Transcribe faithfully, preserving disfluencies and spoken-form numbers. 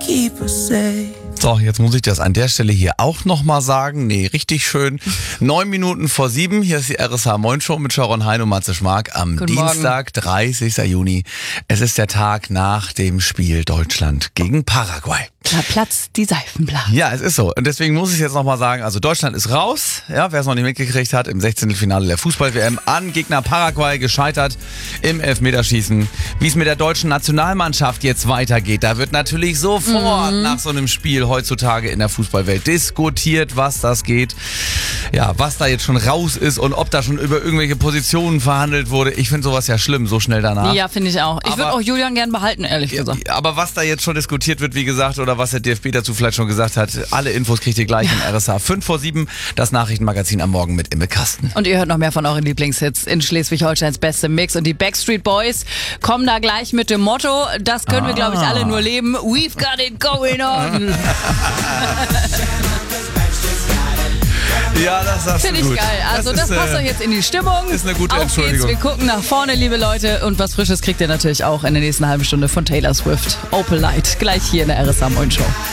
keep us safe. So, jetzt muss ich das an der Stelle hier auch nochmal sagen. Nee, richtig schön. Neun Minuten vor sieben. Hier ist die R S H Moin Show mit Sharon Hein und Matze Schmark am Guten Dienstag, dreißigsten Juni. Es ist der Tag nach dem Spiel Deutschland gegen Paraguay. Da platzt die Seifenblase. Ja, es ist so. Und deswegen muss ich jetzt nochmal sagen, also Deutschland ist raus. Ja, wer es noch nicht mitgekriegt hat, im Sechzehntelfinale der Fußball-W M an Gegner Paraguay gescheitert im Elfmeterschießen. Wie es mit der deutschen Nationalmannschaft jetzt weitergeht, da wird natürlich sofort mhm. nach so einem Spiel heutzutage in der Fußballwelt diskutiert, was das geht. Ja, was da jetzt schon raus ist und ob da schon über irgendwelche Positionen verhandelt wurde. Ich finde sowas ja schlimm, so schnell danach. Ja, finde ich auch. Ich würde auch Julian gern behalten, ehrlich gesagt. Aber was da jetzt schon diskutiert wird, wie gesagt, oder was der D F B dazu vielleicht schon gesagt hat, alle Infos kriegt ihr gleich in R S H fünf vor sieben, das Nachrichtenmagazin am Morgen mit Imme Kasten. Und ihr hört noch mehr von euren Lieblingshits in Schleswig-Holsteins bestem Mix. Und die Backstreet Boys kommen da gleich mit dem Motto, das können ah. wir, glaube ich, alle nur leben. We've got it going on. Ja, das sagst Finde du gut. ich geil. Also das, das ist, passt äh, euch jetzt in die Stimmung. Ist eine gute Auf Entschuldigung. geht's, wir gucken nach vorne, liebe Leute. Und was Frisches kriegt ihr natürlich auch in der nächsten halben Stunde von Taylor Swift. Opal Light, gleich hier in der R S H Moin Show.